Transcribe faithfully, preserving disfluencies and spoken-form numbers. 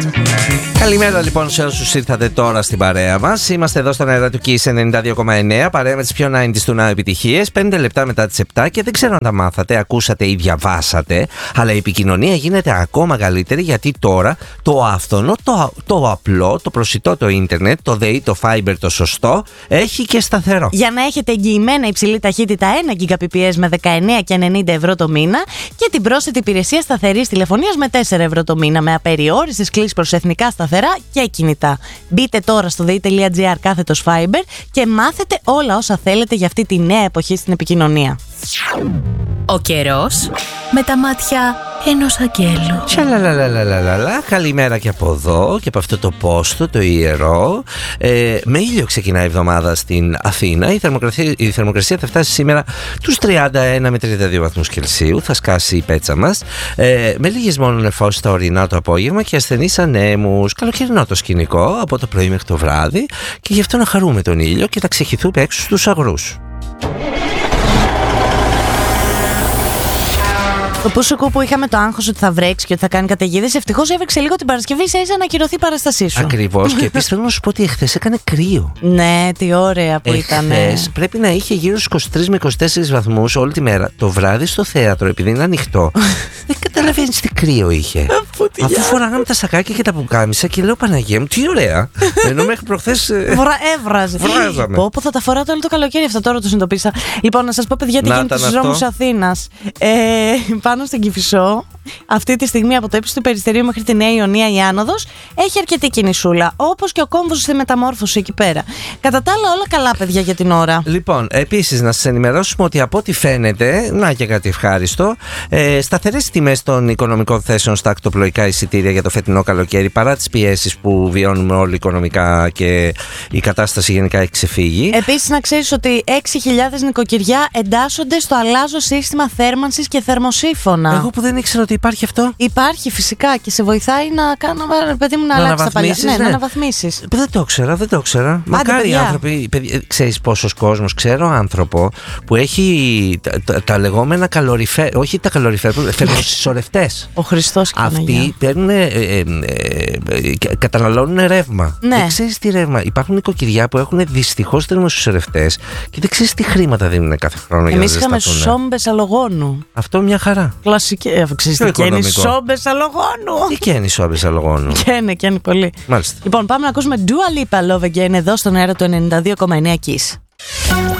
Καλημέρα λοιπόν σε όσους ήρθατε τώρα στην παρέα μας. Είμαστε εδώ στον αέρα του Kiss ενενήντα δύο κόμμα εννέα, παρέα με τις πιο ενενήντα του Now επιτυχίες. Πέντε λεπτά μετά τις επτά και δεν ξέρω αν τα μάθατε, ακούσατε ή διαβάσατε, αλλά η επικοινωνία γίνεται ακόμα καλύτερη, γιατί τώρα το άφθονο, το, το απλό, το προσιτό το ίντερνετ, το ΔΕΗ, το Fiber, το σωστό, έχει και σταθερό. Για να έχετε εγγυημένα υψηλή ταχύτητα ένα Gbps με δεκαεννέα και ενενήντα ευρώ το μήνα και την πρόσθετη υπηρεσία σταθερής τηλεφωνίας με τέσσερα ευρώ το μήνα, με απεριόριστες κλήσεις προς εθνικά σταθερά και κινητά. Μπείτε τώρα στο dei.gr κάθετος Fiber και μάθετε όλα όσα θέλετε για αυτή τη νέα εποχή στην επικοινωνία. Ο καιρός με τα μάτια ενός αγγέλου. Σαλαλαλαλαλαλα. Καλημέρα και από εδώ και από αυτό το πόστο, το ιερό. Ε, με ήλιο ξεκινάει η εβδομάδα στην Αθήνα. Η θερμοκρασία, η θερμοκρασία θα φτάσει σήμερα τους τριάντα ένα με τριάντα δύο βαθμούς Κελσίου. Θα σκάσει η πέτσα μας. Ε, με λίγες μόνο νεφώσεις στα ορεινά το απόγευμα και ασθενείς ανέμους. Καλοκαιρινό το σκηνικό από το πρωί μέχρι το βράδυ. Και γι' αυτό να χαρούμε τον ήλιο και να ξεχυθούμε έξω στους αγρούς. Το πούσουκου που είχαμε το άγχος ότι θα βρέξει και ότι θα κάνει καταιγίδες, ευτυχώς έβρεξε λίγο την Παρασκευή, ίσα ίσα να ακυρωθεί η παράστασή σου. Ακριβώς. Και επίσης θέλω να σου πω ότι εχθές έκανε κρύο. Ναι, τι ωραία που ήταν. Εχθές πρέπει να είχε γύρω στους είκοσι τρεις με είκοσι τέσσερις βαθμούς όλη τη μέρα. Το βράδυ στο θέατρο, επειδή είναι ανοιχτό, δεν καταλαβαίνεις τι κρύο είχε. Αφού φοράγαμε τα σακάκια και τα πουκάμισα και λέω Παναγία μου, τι ωραία. Ενώ μέχρι προχθές έβραζε. Βράζαμε. Πω, πω, θα τα φοράτε όλο το καλοκαίρι αυτό, τώρα το συνειδητοποίησα. Λοιπόν, να σας πω, παιδιά, τι γίνεται στους δρόμους Αθήνας. Ε, πάνω στην Κηφισό, αυτή τη στιγμή από το ύψος του Περιστερίου μέχρι τη Νέα Ιωνία η άνοδος έχει αρκετή κινησούλα, όπως και ο κόμβος στη μεταμόρφωση εκεί πέρα. Κατά τα άλλα, όλα καλά, παιδιά, για την ώρα. Λοιπόν, επίσης να σας ενημερώσουμε ότι από ό,τι φαίνεται, να και κάτι ευχάριστο, ε, σταθερές τιμές των οικονομικών θέσεων στα ακτοπλοϊκά εισιτήρια για το φετινό καλοκαίρι, παρά τις πιέσεις που βιώνουμε όλοι οικονομικά και η κατάσταση γενικά έχει ξεφύγει. Επίσης, να ξέρεις ότι έξι χιλιάδες νοικοκυριά εντάσσονται στο αλλάζο σύστημα θέρμανσης και θερμοσύφωνα. Εγώ που δεν ήξερα ότι υπάρχει αυτό. Υπάρχει φυσικά και σε βοηθάει να κάνω, παιδί μου, να, να αλλάξει τα παλιά. Ναι, ναι, να αναβαθμίσεις. Δεν το ήξερα, δεν το ήξερα. Μακάρι οι άνθρωποι. Ξέρεις πόσος κόσμος, ξέρω άνθρωπο που έχει τα, τα, τα λεγόμενα καλοριφέρ, όχι τα καλοριφέρ, θερμοσυσσωρευτές. Ο Χριστός και αυτοί παίρνουν, ε, ε, ε, καταναλώνουν ρεύμα. Ναι. Δεν ξέρεις τι ρεύμα. Υπάρχουν νοικοκυριά που έχουν δυστυχώς θερμοσυσσωρευτές και δεν ξέρεις τι χρήματα δίνουν κάθε χρόνο. Εμείς είχαμε σόμπες αλογόνου. Αυτό μια χαρά. Κλασική. Ξέρεις τι καίνει σόμπες αλογόνου. Τι καίνει σόμπες αλογόνου. Καίνε, καίνει πολύ. Μάλιστα. Λοιπόν, πάμε να ακούσουμε Dua Lipa Love Again εδώ στον αέρα του ενενήντα δύο κόμμα εννέα Kiss.